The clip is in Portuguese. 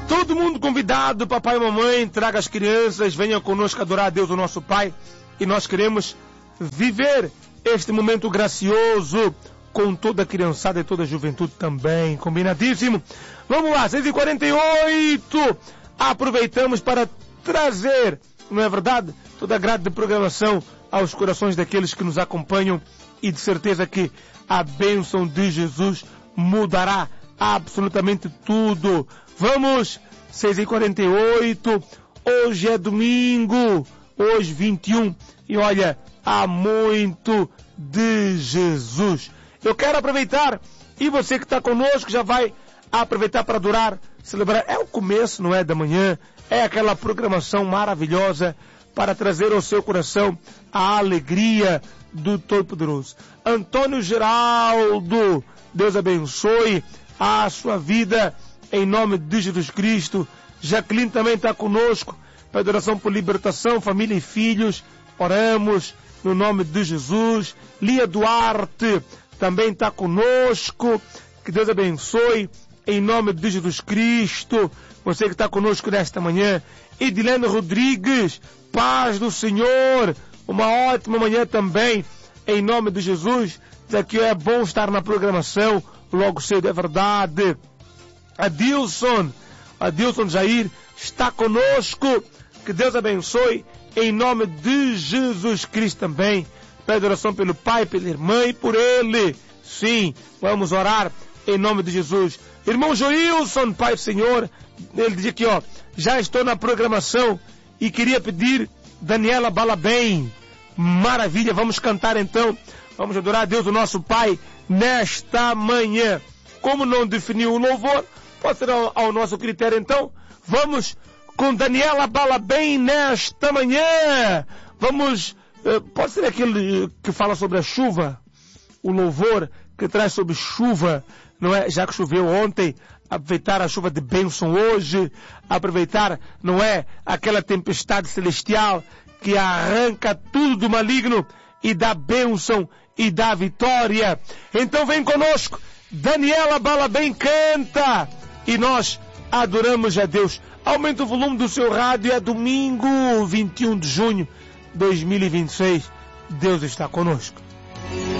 Todo mundo convidado, papai e mamãe, traga as crianças, venham conosco adorar a Deus, o nosso Pai. E nós queremos viver este momento gracioso com toda a criançada e toda a juventude também. Combinadíssimo? Vamos lá, 6h48. Aproveitamos para trazer, não é verdade, toda a grade de programação aos corações daqueles que nos acompanham, e de certeza que a bênção de Jesus mudará absolutamente tudo. Vamos, 6h48, hoje é domingo, hoje 21, e olha, há muito de Jesus. Eu quero aproveitar, e você que está conosco já vai aproveitar para adorar, celebrar. É o começo, não é, da manhã, é aquela programação maravilhosa para trazer ao seu coração a alegria do Todo-Poderoso. Antônio Geraldo, Deus abençoe a sua vida em nome de Jesus Cristo. Jacqueline também está conosco, para oração por libertação, família e filhos, oramos no nome de Jesus. Lia Duarte também está conosco, que Deus abençoe em nome de Jesus Cristo. Você que está conosco nesta manhã. Edilene Rodrigues, paz do Senhor, uma ótima manhã também, em nome de Jesus. Daqui é bom estar na programação, logo cedo, é verdade. Adilson Jair está conosco, que Deus abençoe, em nome de Jesus Cristo também. Pede oração pelo pai, pela irmã e por ele. Sim, vamos orar em nome de Jesus. Irmão Joilson, Pai do Senhor, ele diz aqui, já estou na programação e queria pedir Daniela Balabem. Maravilha, vamos cantar então, vamos adorar a Deus, o nosso Pai, nesta manhã. Como não definiu o louvor, pode ser ao nosso critério então, vamos com Daniela Balabem nesta manhã. Vamos, pode ser aquele que fala sobre a chuva, o louvor que traz sobre chuva, não é? Já que choveu ontem, aproveitar a chuva de bênção hoje, aproveitar, não é? Aquela tempestade celestial que arranca tudo do maligno e dá bênção e dá vitória. Então vem conosco, Daniela Balabem canta e nós adoramos a Deus. Aumente o volume do seu rádio, é domingo 21 de junho de 2026. Deus está conosco.